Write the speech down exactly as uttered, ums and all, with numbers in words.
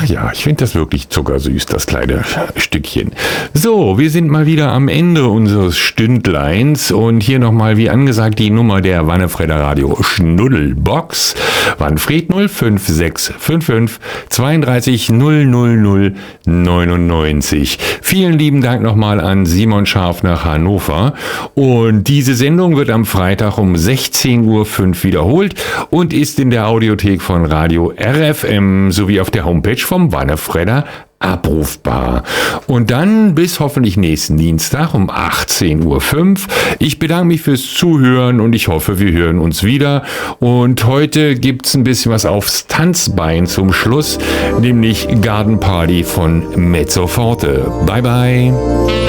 Ach ja, ich finde das wirklich zuckersüß, das kleine Stückchen. So, wir sind mal wieder am Ende unseres Stündleins und hier nochmal wie angesagt die Nummer der Wannefredder Radio Schnuddelbox. Wanfred null fünf sechs fünf fünf zweiunddreißig null null null neunundneunzig. Vielen lieben Dank nochmal an Simon Scharf nach Hannover. Und diese Sendung wird am Freitag um sechzehn Uhr fünf wiederholt und ist in der Audiothek von Radio R F M sowie auf der Homepage vom Wannefredder abrufbar. Und dann bis hoffentlich nächsten Dienstag um achtzehn Uhr fünf. Ich bedanke mich fürs Zuhören und ich hoffe, wir hören uns wieder. Und heute gibt's ein bisschen was aufs Tanzbein zum Schluss, nämlich Garden Party von Mezzoforte. Bye bye.